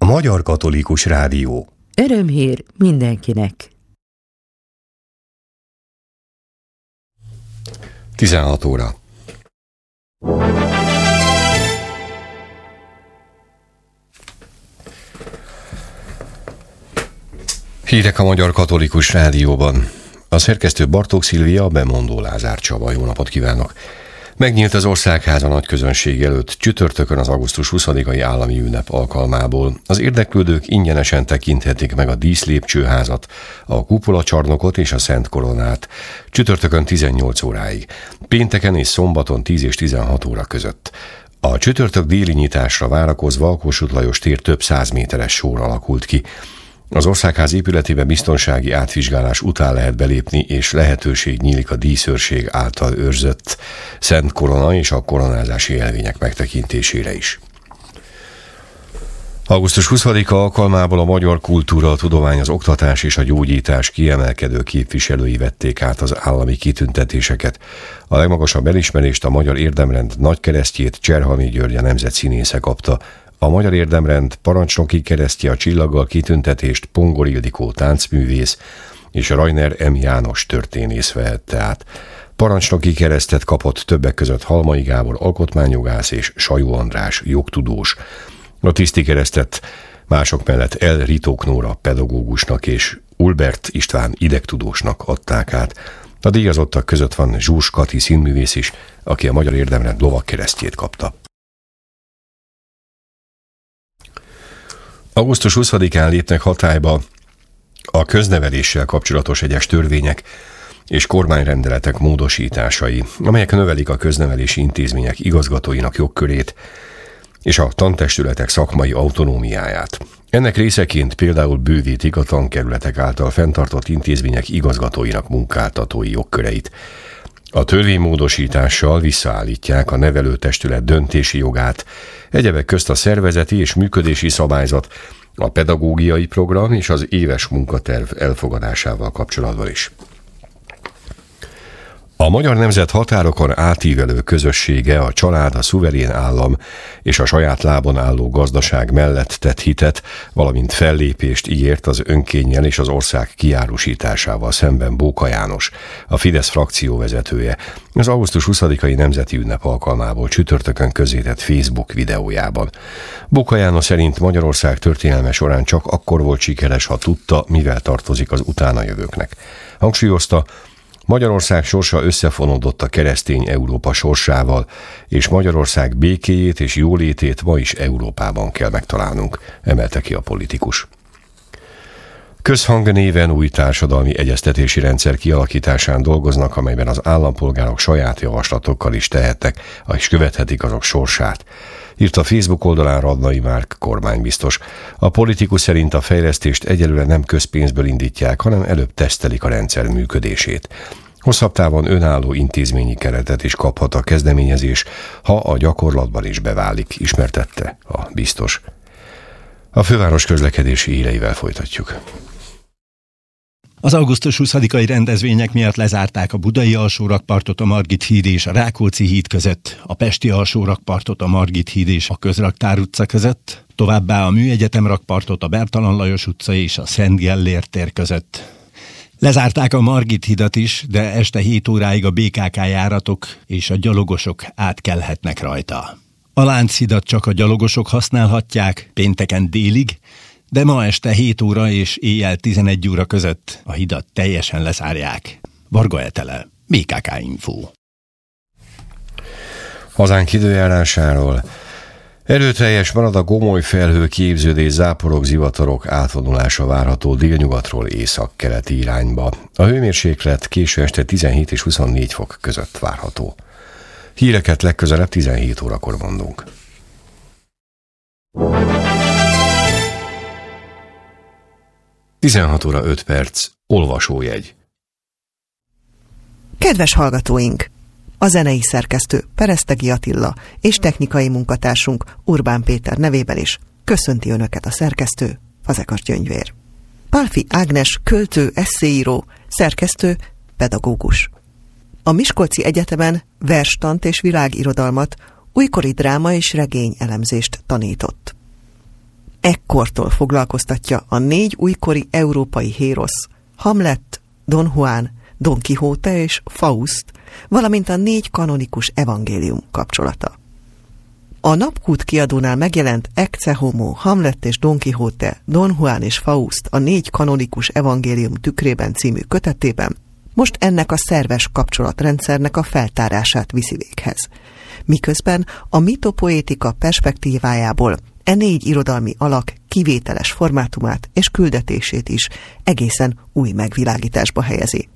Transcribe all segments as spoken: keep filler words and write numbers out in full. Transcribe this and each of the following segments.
Magyar Katolikus Rádió. Örömhír mindenkinek. tizenhat óra. Hírek a Magyar Katolikus Rádióban. A szerkesztő Bartók Szilvia, a bemondó Lázár Csaba. Jó napot kívánok! Megnyílt az Országháza nagy közönség előtt csütörtökön az augusztus huszadikai állami ünnep alkalmából. Az érdeklődők ingyenesen tekinthetik meg a díszlépcsőházat, a kupolacsarnokot és a Szent Koronát. Csütörtökön tizennyolc óráig, pénteken és szombaton tíz és tizenhat óra között. A csütörtök déli nyitásra várakozva a Kossuth Lajos tér több száz méteres sor alakult ki. Az Országház épületében biztonsági átvizsgálás után lehet belépni, és lehetőség nyílik a díszőrség által őrzött Szent Korona és a koronázási jelvények megtekintésére is. augusztus huszadika alkalmából a magyar kultúra, a tudomány, az oktatás és a gyógyítás kiemelkedő képviselői vették át az állami kitüntetéseket. A legmagasabb elismerést, a Magyar Érdemrend nagykeresztjét Cserhalmi György, a nemzetszínésze kapta. A Magyar Érdemrend parancsnoki keresztje, a csillaggal kitüntetést Pongor Ildikó táncművész és a Rajner M. János történész vehette át. Parancsnoki keresztet kapott többek között Halmai Gábor alkotmányjogász és Sajó András jogtudós. A tiszti keresztet mások mellett El Ritók Nóra pedagógusnak és Ulbert István idegtudósnak adták át. A díjazottak között van Zsús Kati színművész is, aki a Magyar Érdemrend lovagkeresztjét kapta. augusztus huszadikán lépnek hatályba a közneveléssel kapcsolatos egyes törvények és kormányrendeletek módosításai, amelyek növelik a köznevelési intézmények igazgatóinak jogkörét és a tantestületek szakmai autonómiáját. Ennek részeként például bővítik a tankerületek által fenntartott intézmények igazgatóinak munkáltatói jogköreit. A törvénymódosítással visszaállítják a nevelőtestület döntési jogát, egyebek közt a szervezeti és működési szabályzat, a pedagógiai program és az éves munkaterv elfogadásával kapcsolatban is. A magyar nemzet határokon átívelő közössége a család, a szuverén állam és a saját lábon álló gazdaság mellett tett hitet, valamint fellépést ígért az önkénnyel és az ország kiárusításával szemben Bóka János, a Fidesz frakció vezetője, az augusztus huszadikai nemzeti ünnep alkalmából csütörtökön közzétett Facebook videójában. Bóka János szerint Magyarország történelme során csak akkor volt sikeres, ha tudta, mivel tartozik az utána jövőknek. Hangsúlyozta, Magyarország sorsa összefonódott a keresztény Európa sorsával, és Magyarország békéjét és jólétét ma is Európában kell megtalálnunk, emelte ki a politikus. Közhang néven új társadalmi egyeztetési rendszer kialakításán dolgoznak, amelyben az állampolgárok saját javaslatokkal is tehetnek, és követhetik azok sorsát. Írt a Facebook oldalán Radnai Márk kormánybiztos. A politikus szerint a fejlesztést egyelőre nem közpénzből indítják, hanem előbb tesztelik a rendszer működését. Hosszabb távon önálló intézményi keretet is kaphat a kezdeményezés, ha a gyakorlatban is beválik, ismertette a biztos. A főváros közlekedési híreivel folytatjuk. Az augusztus huszadikai rendezvények miatt lezárták a budai alsórakpartot a Margit híd és a Rákóczi híd között, a pesti alsórakpartot a Margit híd és a Közraktár utca között, továbbá a Műegyetem rakpartot a Bertalan Lajos utca és a Szent Gellért tér között. Lezárták a Margit hidat is, de este hét óráig a bé ká ká járatok és a gyalogosok átkelhetnek rajta. A Lánchidat csak a gyalogosok használhatják pénteken délig, de ma este hét óra és éjjel tizenegy óra között a hidat teljesen lezárják. Varga Etele, bé ká ká Info. Hazánk időjárásáról. Erőteljes marad a gomoly felhő képződés, záporok, zivatarok átvonulása várható délnyugatról észak-keleti irányba. A hőmérséklet késő este tizenhét és huszonnégy fok között várható. Híreket legközelebb tizenhét órakor mondunk. tizenhat óra öt perc, olvasójegy. Kedves hallgatóink! A zenei szerkesztő Peresztegi Attila és technikai munkatársunk Urbán Péter nevében is köszönti Önöket a szerkesztő, Fazekas Gyöngyvér. Pálfi Ágnes költő, esszéíró, szerkesztő, pedagógus. A Miskolci Egyetemen verstant és világirodalmat, újkori dráma és regény elemzést tanított. ekkortól foglalkoztatja a négy újkori európai hérosz, Hamlet, Don Juan, Don Quixote és Faust, valamint a négy kanonikus evangélium kapcsolata. A Napkút kiadónál megjelent Ecce Homo, Hamlet és Don Quixote, Don Juan és Faust a négy kanonikus evangélium tükrében című kötetében most ennek a szerves kapcsolatrendszernek a feltárását viszi véghez. Miközben a mitopoétika perspektívájából e négy irodalmi alak kivételes formátumát és küldetését is egészen új megvilágításba helyezi.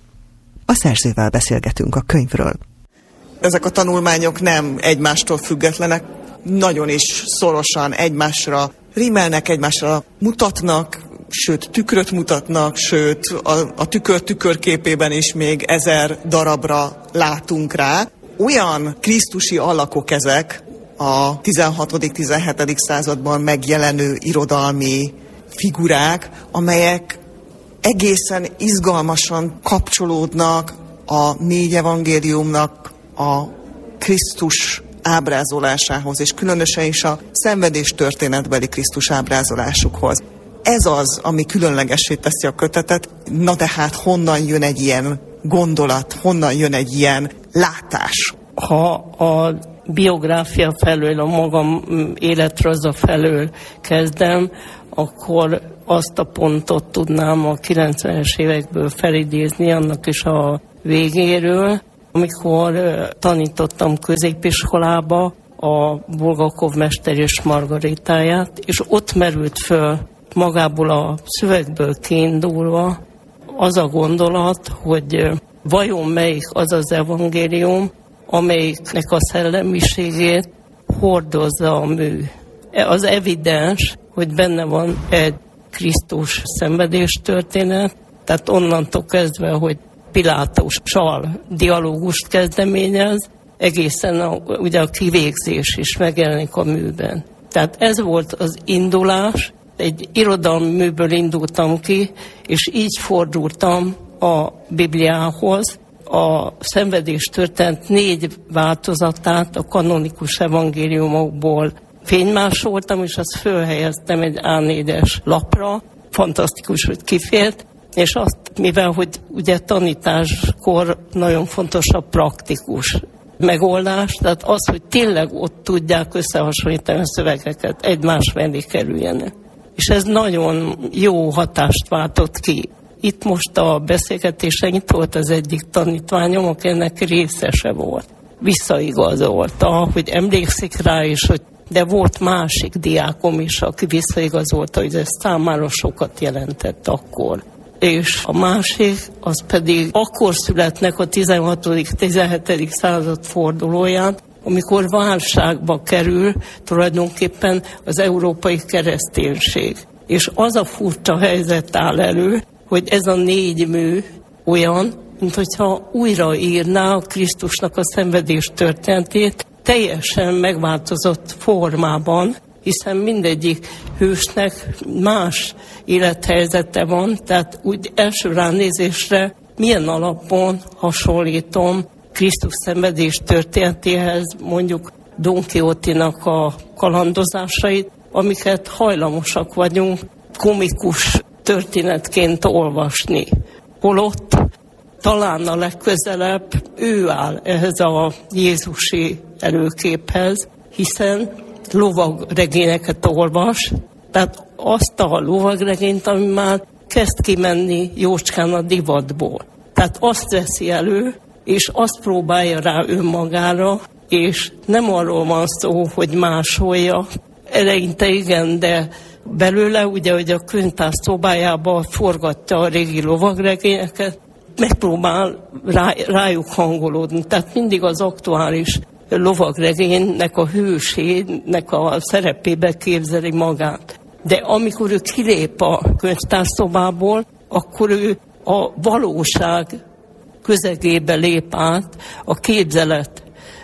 A szerzővel beszélgetünk a könyvről. Ezek a tanulmányok nem egymástól függetlenek, nagyon is szorosan egymásra rímelnek, egymásra mutatnak, sőt tükröt mutatnak, sőt a, a tükör tükörképében is még ezer darabra látunk rá. Olyan krisztusi alakok ezek a tizenhatodik-tizenhetedik században megjelenő irodalmi figurák, amelyek egészen izgalmasan kapcsolódnak a négy evangéliumnak a Krisztus ábrázolásához, és különösen is a szenvedés történetbeli Krisztus ábrázolásukhoz. Ez az, ami különlegessé teszi a kötetet. Na de hát honnan jön egy ilyen gondolat, honnan jön egy ilyen látás? Ha a biográfia felől, a magam életrajza felől kezdem, akkor azt a pontot tudnám a kilencvenes évekből felidézni, annak is a végéről, amikor tanítottam középiskolába a Bulgakov Mester és Margaritáját, és ott merült föl magából a szövegből kiindulva az a gondolat, hogy vajon melyik az az evangélium, amelyiknek a szellemiségét hordozza a mű. Az evidens, hogy benne van egy Krisztus szenvedés történet, tehát onnantól kezdve, hogy Pilátussal dialógust kezdeményez, egészen a, ugye a kivégzés is megjelenik a műben. Tehát ez volt az indulás, egy irodalmi műből indultam ki, és így fordultam a Bibliához. A szenvedés történet négy változatát a kanonikus evangéliumokból fénymásoltam, és azt fölhelyeztem egy á négyes lapra. Fantasztikus, hogy kifért, és azt, mivel hogy ugye tanításkor nagyon fontos a praktikus megoldás, tehát az, hogy tényleg ott tudják összehasonlítani a szövegeket, egymás mellé kerüljenek. És ez nagyon jó hatást váltott ki. Itt most a beszélgetésen itt volt az egyik tanítványom, aki ennek részese volt. Visszaigazolta, hogy emlékszik rá is, hogy de volt másik diákom is, aki visszaigazolta, hogy ez számára sokat jelentett akkor. És a másik, az pedig akkor születnek a tizenhatodik-tizenhetedik század fordulóján, amikor válságba kerül tulajdonképpen az európai kereszténység. És az a furcsa helyzet áll elő, hogy ez a négy mű olyan, minthogyha újraírná a Krisztusnak a szenvedés történetét teljesen megváltozott formában, hiszen mindegyik hősnek más élethelyzete van, tehát úgy első ránézésre milyen alapon hasonlítom Krisztus szenvedés történetéhez, mondjuk Don Quixote-nak a kalandozásait, amiket hajlamosak vagyunk komikus történetként olvasni. Holott talán a legközelebb ő áll ehhez a jézusi előképhez, hiszen lovagregényeket olvas, tehát azt a lovagregényt, ami már kezd kimenni jócskán a divatból. Tehát azt veszi elő, és azt próbálja rá önmagára, és nem arról van szó, hogy másolja. Eleinte igen, de belőle, ugye, hogy a könyvtár szobájába forgatja a régi lovagregényeket, megpróbál rá, rájuk hangolódni. Tehát mindig az aktuális lovagregénynek a hősének a szerepébe képzeli magát. De amikor ő kilép a könyvtárszobából, akkor ő a valóság közegébe lép át, a képzelet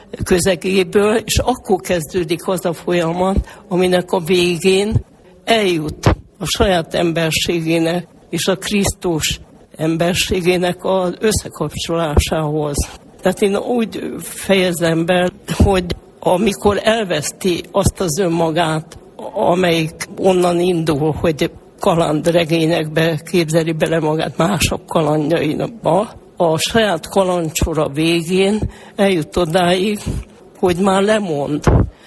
közegéből, és akkor kezdődik az a folyamat, aminek a végén eljut a saját emberségének és a Krisztus emberségének az összekapcsolásához. Tehát én úgy fejezem be, hogy amikor elveszti azt az önmagát, amelyik onnan indul, hogy kalandregényekbe képzeli bele magát, mások kalandjaiba. A saját kalandsora végén eljut odáig, hogy már lemond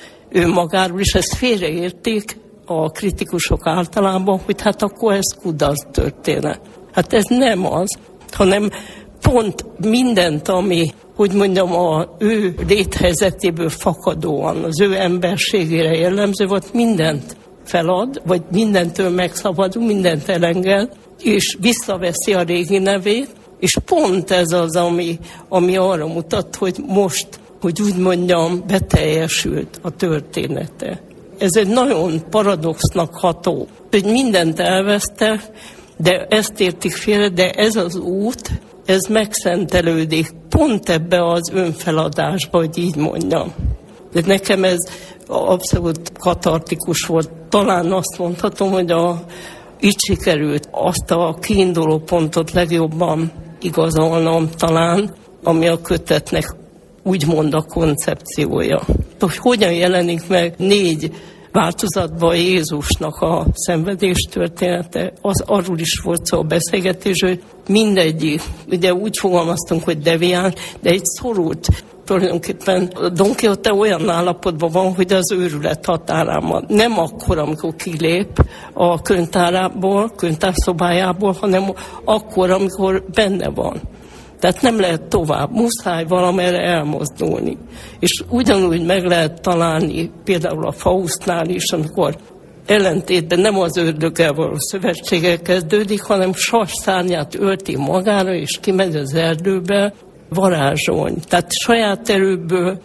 ő magáról, és ezt félreérték a kritikusok általában, hogy hát akkor ez kudarc történet. Hát ez nem az, hanem pont mindent, ami, hogy mondjam, a ő léthelyzetéből fakadóan, az ő emberségére jellemző volt, mindent felad, vagy mindentől megszabadul, mindent elenged, és visszaveszi a régi nevét, és pont ez az, ami, ami arra mutat, hogy most, hogy úgy mondjam, beteljesült a története. Ez egy nagyon paradoxnak ható, hogy mindent elveszte, de ezt értik félre, de ez az út, ez megszentelődik pont ebbe az önfeladásba, hogy így mondjam. De nekem ez abszolút katartikus volt. Talán azt mondhatom, hogy a, így sikerült azt a kiinduló pontot legjobban igazolnom talán, ami a kötetnek úgymond a koncepciója. Hogy hogyan jelenik meg négy változatban Jézusnak a szenvedés története, az arról is volt szó a beszélgetés, hogy mindegyik, ugye úgy fogalmaztunk, hogy deviáns, de egy szorult, tulajdonképpen Don Quixote olyan állapotban van, hogy az őrület határán van. Nem akkor, amikor kilép a könyvtárából, könyvtárszobájából, hanem akkor, amikor benne van. Tehát nem lehet tovább, muszáj valamerre elmozdulni. És ugyanúgy meg lehet találni például a Faustnál is, amikor ellentétben nem az ördöggel való szövetséggel kezdődik, hanem sas szárnyát ölti magára, és kimegy az erdőbe varázsolni. Tehát saját erőből,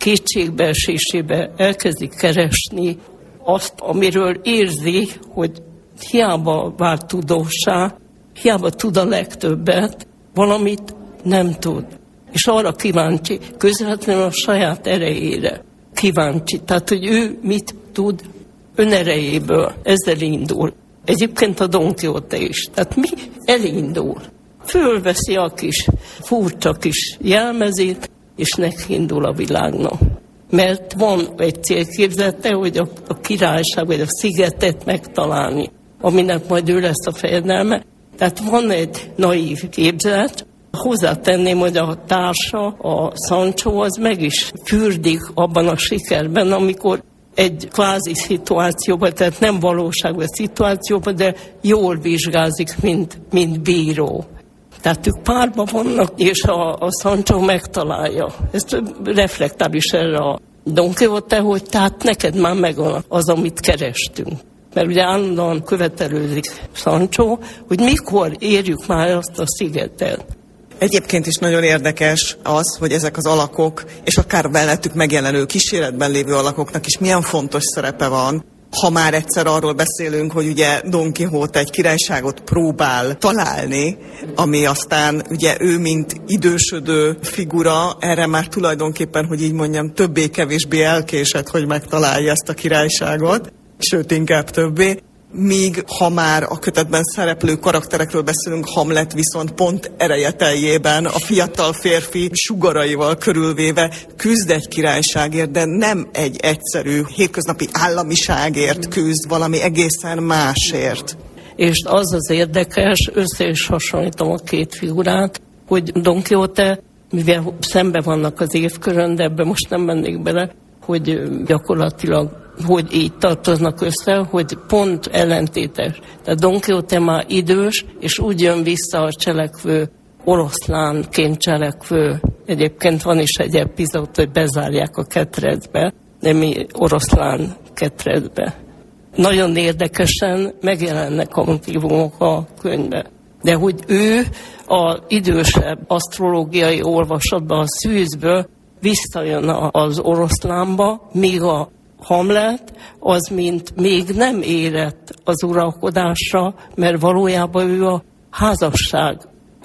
kétségbeesésébe elkezdi keresni azt, amiről érzi, hogy hiába vált tudóssá, hiába tud a legtöbbet, valamit nem tud. És arra kíváncsi, közvetlenül a saját erejére kíváncsi. Tehát, hogy ő mit tud önerejéből. Ezzel indul. Egyébként a Don Quixote is. Tehát mi elindul. Fölveszi a kis furcsa kis jelmezét, és neki indul a világnak. Mert van egy célképzete, hogy a, a királyság, vagy a szigetet megtalálni, aminek majd ő lesz a fejedelme. Tehát van egy naív képzet. Hozzátenném, hogy a társa, a Sancho, az meg is fürdik abban a sikerben, amikor egy kvázi szituációban, tehát nem valóságban szituációban, de jól vizsgázik, mint, mint bíró. Tehát ők párban vannak, és a, a Sancho megtalálja. Ezt reflektál is erre a Don Quixote, hogy tehát neked már megvan az, amit kerestünk. Mert ugye állandóan követelődik Sancho, hogy mikor érjük már azt a szigetet. Egyébként is nagyon érdekes az, hogy ezek az alakok, és akár mellettük megjelenő kíséretben lévő alakoknak is milyen fontos szerepe van, ha már egyszer arról beszélünk, hogy ugye Don Quixote egy királyságot próbál találni, ami aztán ugye ő, mint idősödő figura, erre már tulajdonképpen, hogy így mondjam, többé-kevésbé elkésett, hogy megtalálja ezt a királyságot, sőt inkább többé. Míg ha már a kötetben szereplő karakterekről beszélünk, Hamlet viszont pont erejeteljében a fiatal férfi sugaraival körülvéve küzd egy királyságért, de nem egy egyszerű hétköznapi államiságért küzd, valami egészen másért. És az az érdekes, össze is hasonlítom a két figurát, hogy Don Quixote, mivel szembe vannak az évkörön, de ebbe most nem mennék bele, hogy gyakorlatilag hogy így tartoznak össze, hogy pont ellentétes. Tehát Don Quixote már idős, és úgy jön vissza a cselekvő, oroszlánként cselekvő. Egyébként van is egy epizód, hogy bezárják a ketrecbe, de mi oroszlán ketrecbe. Nagyon érdekesen megjelennek a motívumok a könyvbe. De hogy ő az idősebb asztrológiai olvasatban, a szűzből visszajön az oroszlánba, míg a Hamlet az, mint még nem érett az uralkodásra, mert valójában ő a házasság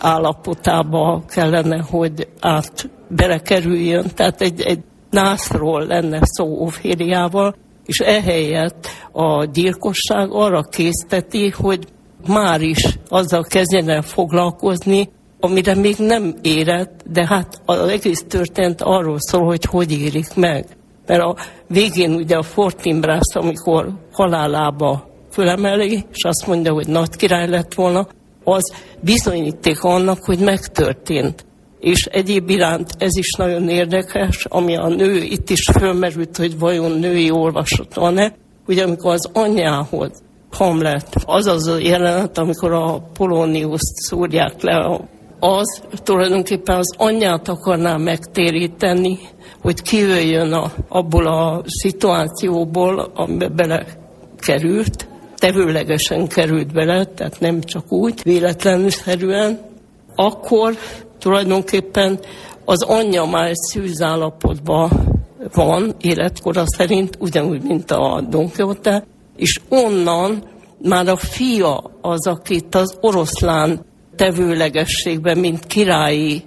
állapotába kellene, hogy át belekerüljön. Tehát egy, egy nászról lenne szó Oféliával, és ehelyett a gyilkosság arra készteti, hogy már is azzal kezdjen el foglalkozni, amire még nem érett, de hát az egész történet arról szól, hogy hogy érik meg. Mert a végén ugye a Fortinbras, amikor halálába fölemeli, és azt mondja, hogy nagy király lett volna, az bizonyíték annak, hogy megtörtént. És egyéb iránt ez is nagyon érdekes, ami a nő, itt is fölmerült, hogy vajon női olvasat van-e, ugye amikor az anyjához Hamlet, az az a jelenet, amikor a Polóniuszt szúrják le, az tulajdonképpen az anyját akarná megtéríteni, hogy kijöjjön a, abból a szituációból, amiben belekerült, tevőlegesen került bele, tehát nem csak úgy, véletlenül szerűen, akkor tulajdonképpen az anyja már szűzállapotban van, életkora szerint, ugyanúgy, mint a Don Quixote, és onnan már a fia az, akit az oroszlán tevőlegességben, mint királyi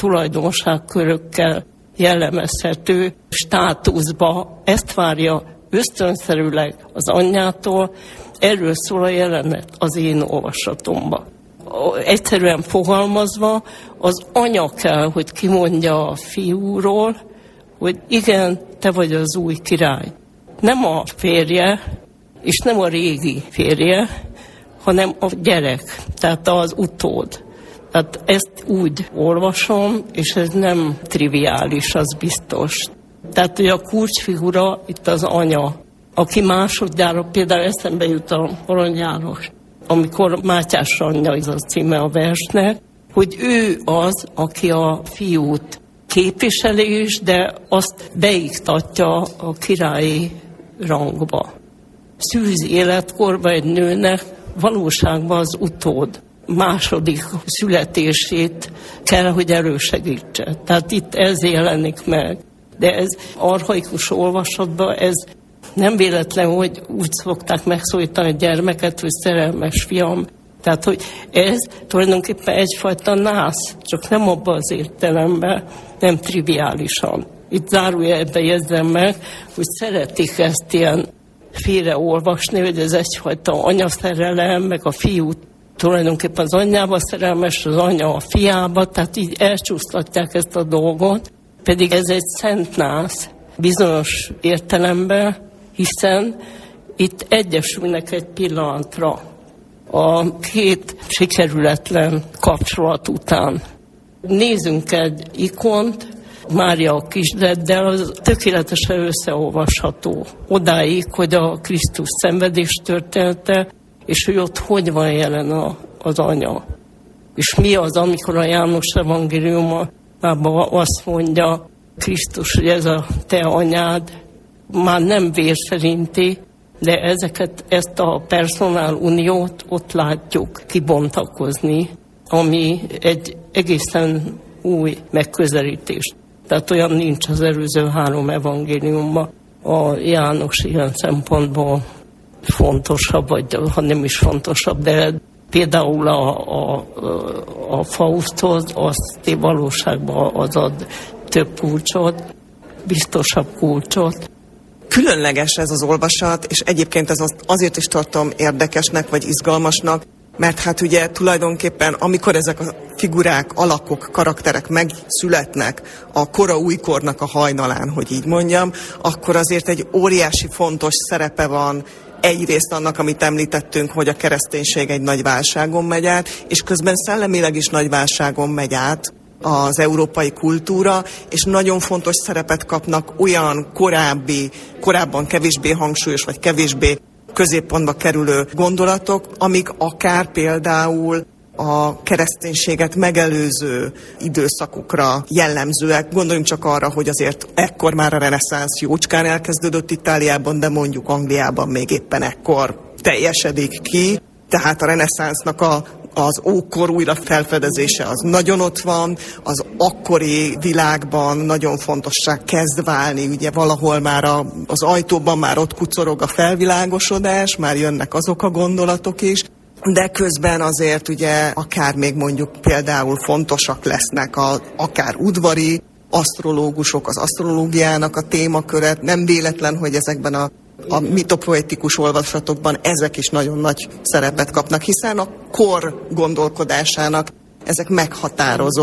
tulajdonságkörökkel jellemezhető státuszba, ezt várja ösztönszerűleg az anyjától. Erről szól a jelenet az én olvasatomban. Egyszerűen fogalmazva, az anya kell, hogy kimondja a fiúról, hogy igen, te vagy az új király. Nem a férje, és nem a régi férje, hanem a gyerek, tehát az utód. Tehát ezt úgy olvasom, és ez nem triviális, az biztos. Tehát, hogy a kulcsfigura itt az anya, aki másodjára például eszembe jut a Arany János, amikor Mátyás anyja, ez a címe a versnek, hogy ő az, aki a fiút képviseli is, de azt beiktatja a királyi rangba. Szűz életkorban egy nőnek valóságban az utód második születését kell, hogy elősegítse. Tehát itt ez jelenik meg. De ez archaikus olvasatban, ez nem véletlen, hogy úgy szokták megszólítani a gyermeket, hogy szerelmes fiam. Tehát, hogy ez tulajdonképpen egyfajta nász, csak nem abban az értelemben, nem triviálisan. Itt zárójelben jegyzem meg, hogy szeretik ezt ilyen félreolvasni, hogy ez egyfajta anyaszerelem, meg a fiú tulajdonképpen az anyjába szerelmes, az anya a fiába, tehát így elcsúsztatják ezt a dolgot, pedig ez egy szent nász bizonyos értelemben, hiszen itt egyesülnek egy pillanatra a két sikerületlen kapcsolat után. Nézzünk egy ikont, Mária a kisdeddel, az tökéletesen összeolvasható. Odáig, hogy a Krisztus szenvedés története, és hogy ott hogy van jelen a, az anya. És mi az, amikor a János evangéliumában azt mondja Krisztus, hogy ez a te anyád, már nem vér szerinti, de ezeket, ezt a personál uniót ott látjuk kibontakozni, ami egy egészen új megközelítés. Tehát olyan nincs az előző három evangéliumban. A János ilyen szempontból fontosabb, vagy ha nem is fontosabb, de például a, a, a Fausthoz azt valóságban az ad több kulcsot, biztosabb kulcsot. Különleges ez az olvasat, és egyébként ez azért is tartom érdekesnek, vagy izgalmasnak, mert hát ugye tulajdonképpen, amikor ezek a figurák, alakok, karakterek megszületnek a kora újkornak a hajnalán, hogy így mondjam, akkor azért egy óriási fontos szerepe van egyrészt annak, amit említettünk, hogy a kereszténység egy nagy válságon megy át, és közben szellemileg is nagy válságon megy át az európai kultúra, és nagyon fontos szerepet kapnak olyan korábbi, korábban kevésbé hangsúlyos, vagy kevésbé középpontba kerülő gondolatok, amik akár például a kereszténységet megelőző időszakokra jellemzőek. Gondoljunk csak arra, hogy azért ekkor már a reneszánsz jócskán elkezdődött Itáliában, de mondjuk Angliában még éppen ekkor teljesedik ki. Tehát a reneszánsznak a az ókor újra felfedezése az nagyon ott van, az akkori világban nagyon fontossá kezd válni, ugye valahol már a, az ajtóban már ott kucorog a felvilágosodás, már jönnek azok a gondolatok is, de közben azért ugye akár még mondjuk például fontosak lesznek a, akár udvari asztrológusok, az asztrológiának a témaköret, nem véletlen, hogy ezekben a a mitopoetikus olvasatokban ezek is nagyon nagy szerepet kapnak, hiszen a kor gondolkodásának ezek meghatározó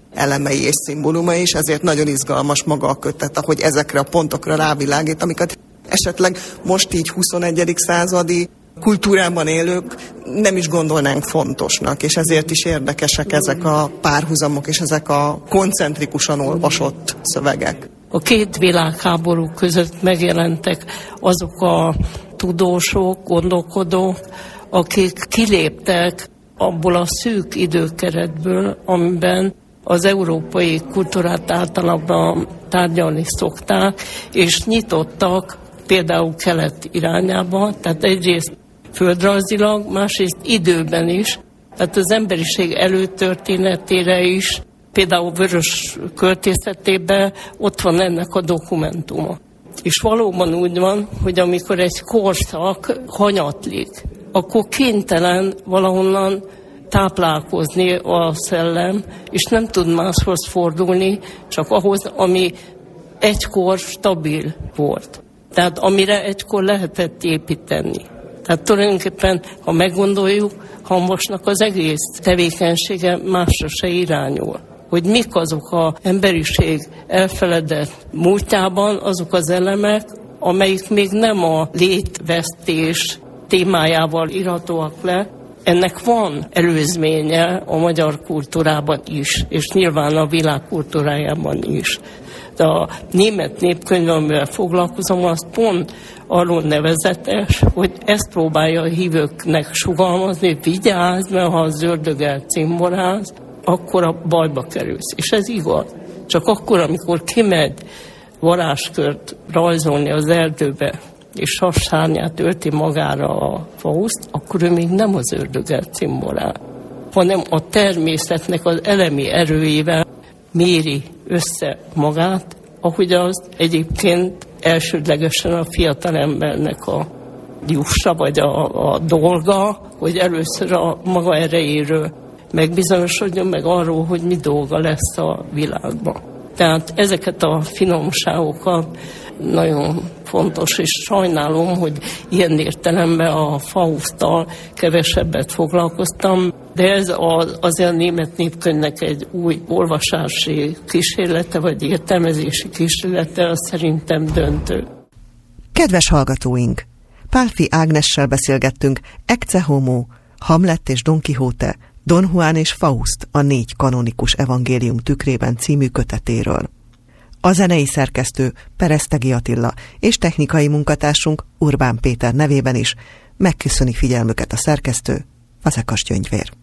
elemei és szimbólumai, és ezért nagyon izgalmas maga a kötet, ahogy ezekre a pontokra rávilágít, amiket esetleg most így huszonegyedik századi kultúrában élők nem is gondolnánk fontosnak, és ezért is érdekesek ezek a párhuzamok és ezek a koncentrikusan olvasott szövegek. A két világháború között megjelentek azok a tudósok, gondolkodók, akik kiléptek abból a szűk időkeretből, amiben az európai kultúrát általában tárgyalni szokták, és nyitottak például kelet irányába, tehát egyrészt földrajzilag, másrészt időben is, tehát az emberiség előtörténetére is, például Vörös költészetében ott van ennek a dokumentuma. És valóban úgy van, hogy amikor egy korszak hanyatlik, akkor kénytelen valahonnan táplálkozni a szellem, és nem tud máshoz fordulni, csak ahhoz, ami egykor stabil volt. Tehát amire egykor lehetett építeni. Tehát tulajdonképpen, ha meggondoljuk, Hamvasnak az egész tevékenysége másra se irányul. Hogy mik azok az emberiség elfeledett múltjában, azok az elemek, amelyik még nem a létvesztés témájával írhatóak le. Ennek van előzménye a magyar kultúrában is, és nyilván a világ kultúrájában is. De a német népkönyv, amivel foglalkozom, az pont arról nevezetes, hogy ezt próbálja a hívőknek sugalmazni, hogy vigyázz, mert ha az ördöggel cimboráz, akkor a bajba kerülsz. És ez igaz. Csak akkor, amikor kimegy varázskört rajzolni az erdőbe, és sasszárnyát ölti magára a Faust, akkor ő még nem az ördöggel cimborál, hanem a természetnek az elemi erőivel méri össze magát, ahogy az egyébként elsődlegesen a fiatal embernek a jussa, vagy a, a dolga, hogy először a maga erejéről megbizonyosodjon, meg arról, hogy mi dolga lesz a világban. Tehát ezeket a finomságokat nagyon fontos, és sajnálom, hogy ilyen értelemben a Fausttal kevesebbet foglalkoztam, de ez az, azért a német népkönyvnek egy új olvasási kísérlete, vagy értelmezési kísérlete, az szerintem döntő. Kedves hallgatóink! Pálffy Ágnessel beszélgettünk Ecce Homo, Hamlet és Don Quixote, Don Juan és Faust a négy kanonikus evangélium tükrében című kötetéről. A zenei szerkesztő Peresztegi Attila és technikai munkatársunk Urbán Péter nevében is megköszöni figyelmüket a szerkesztő, Fazekas Gyöngyvér.